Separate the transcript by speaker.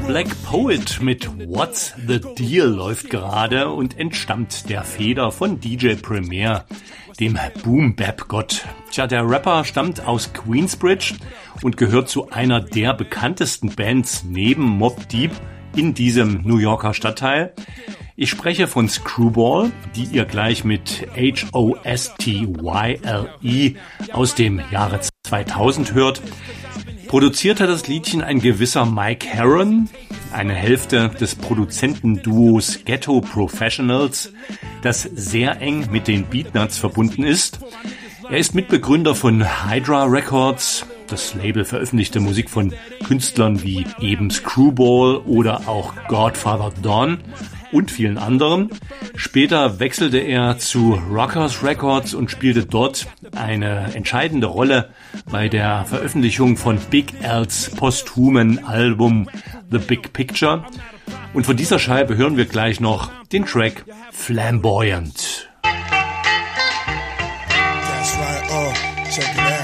Speaker 1: Black Poet mit What's the Deal läuft gerade und entstammt der Feder von DJ Premier, dem Boom-Bap-Gott. Tja, der Rapper stammt aus Queensbridge und gehört zu einer der bekanntesten Bands neben Mobb Deep in diesem New Yorker Stadtteil. Ich spreche von Screwball, die ihr gleich mit H-O-S-T-Y-L-E aus dem Jahre 2000 hört. Produziert hat das Liedchen ein gewisser Mike Heron, eine Hälfte des Produzentenduos Ghetto Professionals, das sehr eng mit den Beatnuts verbunden ist. Er ist Mitbegründer von Hydra Records. Das Label veröffentlichte Musik von Künstlern wie eben Screwball oder auch Godfather Don und vielen anderen. Später wechselte er zu Rockers Records und spielte dort eine entscheidende Rolle bei der Veröffentlichung von Big L's posthumen Album The Big Picture. Und von dieser Scheibe hören wir gleich noch den Track Flamboyant.